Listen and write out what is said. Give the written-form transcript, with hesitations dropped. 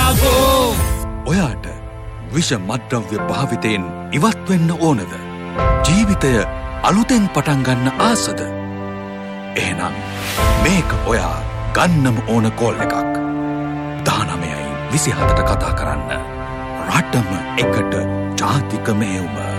ඔයාට විෂ මද්‍රව්‍ය භාවිතයෙන් ඉවත් වෙන්න ඕනද? ජීවිතය අලුතෙන් පටන් ගන්න ආසද? එහෙනම් මේක ඔයා ගන්නම ඕන කෝල් එකක්. 19යි 27ට කතා කරන්න. රටම එකට ජාතික මෙහෙයුම.